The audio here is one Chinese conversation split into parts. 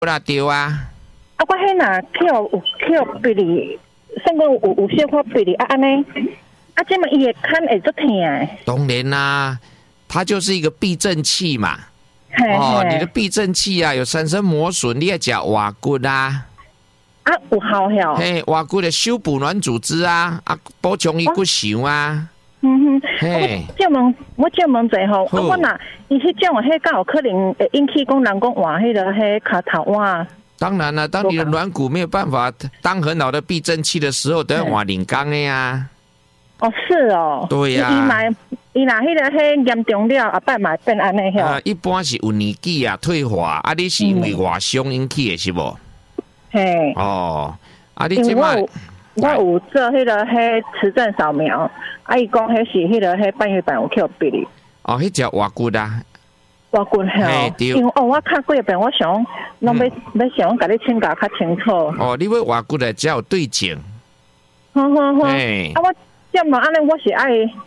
啦对啊。 啊，我迄若去鼻哩，算讲有小可鼻哩啊安尼，啊，这么伊会看会足痛诶。 当然啦，它就是一个避震器嘛。你的避震器啊有产生磨损，你要吃瓦骨啊。 啊，有效哟。 嘿，瓦骨的修补软组织啊，补充伊骨髓啊。 嘿，我借问者吼，我若伊迄种迄敢有可能会引起讲人讲换迄个迄骹头换。 当然了，当你的软骨没有办法当很好的避震器的时候，都要换零钢的呀。 哦，是哦。 对呀。 伊若迄个迄严重了，后摆嘛变安尼吼。 一般是有年纪啊退化，你是因为外伤引起的是无？ 嘿。 哦，你即摆。 我有做迄个迄磁振扫描，伊讲迄是迄个迄半月板有去鼻哩。 哦，迄只瓦骨啊。 瓦骨吼，因为我看几遍，我想拢要想甲你请教较清楚。 哦，你要瓦骨的才有对症。 好。我这么安尼，我是爱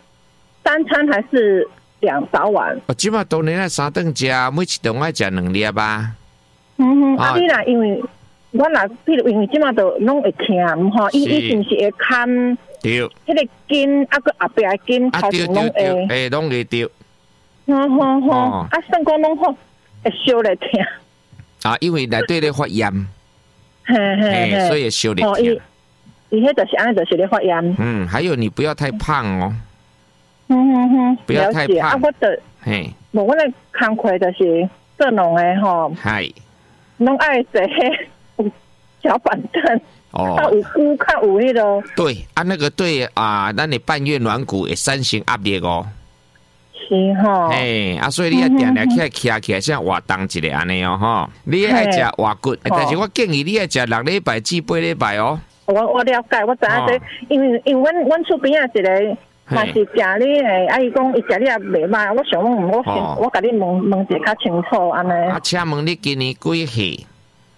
3餐还是2早晚？ 即马当然3顿食，每一顿爱食2粒吧。 你啦，因为。我若譬如因为即马都拢会痛，吼，伊是毋是会看？ 对。 迄个筋啊，个后壁的筋头前拢会。 拢会对。 好。算讲拢好，会烧来痛。 因为内底咧发炎。 嘿， 所以会烧来痛。 伊迄就是安尼，就是咧发炎。 还有你不要太胖哦。不要太胖。 我的。我的工课就是做农的吼。拢爱坐迄。小板凳看有骨，看有迄个。对那个对咱的半月软骨会产生压力哦。 是吼。 所以你要定定起来，像活动一下安尼哦，吼。你爱食活骨，但是我建议你爱食6礼拜至8礼拜哦。我了解，我知影这，因为阮厝边啊一个嘛是食你诶，伊讲伊食你也袂歹，我想我甲你问一下较清楚安尼。 请问你今年几岁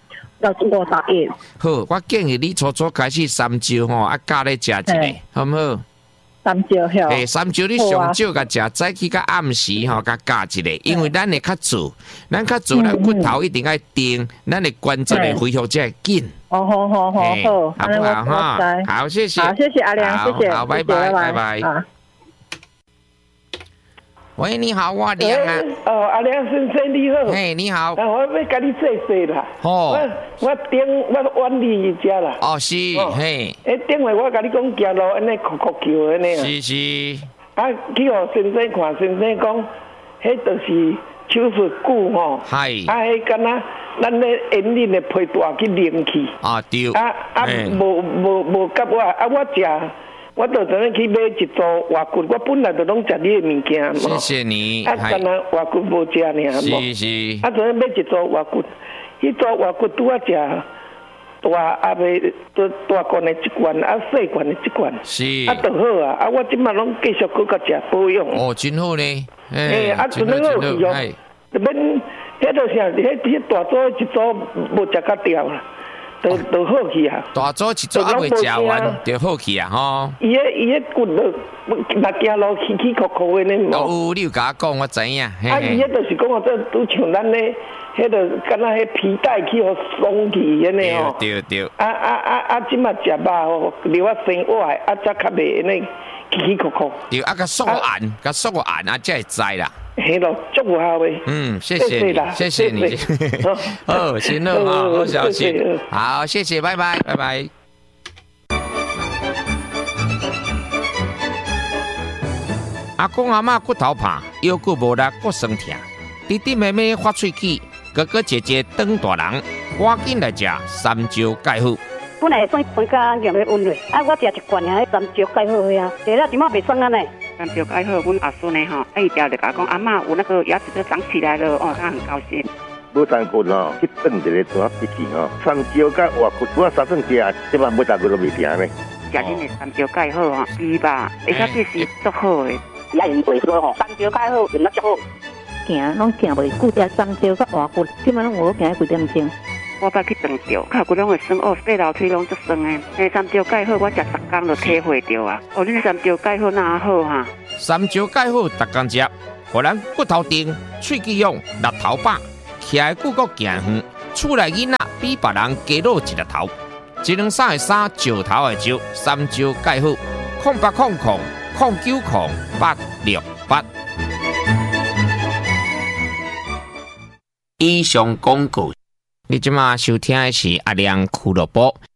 ？51。 好，我建议你初开始3周吼，加咧食一个，好唔好 ？3周吼。 3周你上少甲食，早起甲暗时吼，甲加一个，因为咱会较做，咱骨头一定要定，咱的关节会恢复才会紧。 好，好不好哈？好，谢谢。 好，谢谢阿良，谢谢。 好，拜拜。喂，你好，我良啊。 阿良先生你好。 你好。 我要甲你做事啦。我晚你家啦。 是。 电话我甲你讲行路安尼哭叫安尼啊。 是。 去互先生看，先生讲，迄就是手术骨吼。迄敢若咱咧演练的皮大去凝去。 对。 无甲我食。我就昨天去买一组活骨，我本来就拢食你的物件。 谢谢你。 敢若活骨无食尔。 是。 昨天买一组活骨，迄组活骨拄啊食大未大罐的一罐，细罐的一罐。 是。 就好啊！我即马拢继续搁甲食保养。 真好呢。 真好去哦。免，迄就啥？迄大组一组无食甲掉啦。都好去啊！ 大组一组还未食完，就好去啊！吼。 伊迄骨若行路起哭哭的呢。 你有甲我讲，我知影。 伊迄就是讲这都像咱咧，迄就敢若迄皮带去互松去安尼哦。 对。 即马食肉吼，留啊生活才较袂安尼起哭哭。 对，甲缩按，才会知啦。 嘿咯，足有效的。 谢谢你，谢谢你。好，行了好小心。好，谢谢，拜拜。阿公阿嬷骨头怕，腰骨无力，骨酸痛。弟弟妹妹发喙齿，哥哥姐姐当大人，赶紧来食3招钙好。 本来算分家用的温水，我食一罐啊，3招钙好呀。第了即马袂酸啊呢。 3招钙好，阮阿孙呢吼，伊条就甲讲阿嬷有那个牙齿都长起来了，他很高兴。 无3骨吼，去炖一个大笔记吼，3招甲活骨，我3顿食，即马每3骨都袂停呢。 食恁的3招钙好吼，猪吧，而且这是足好的。 也用袂错吼，3招钙好用得足好。行拢行袂久，食3招甲活骨，即马拢有行几点钟。 我捌去长着，脚骨拢会酸爬楼梯拢足酸的。3招钙好，我食10天就体会着啊。恁3招钙好哪好哈 ？3招钙好，逐工食，互咱骨头硬，喙齿勇，力头饱，徛的骨骼行远， 厝内囡仔比别人加露一粒头，一两衫的衫，石头的石，三招盖好，0800090868。以上广告，你即马收听的是阿亮俱乐部。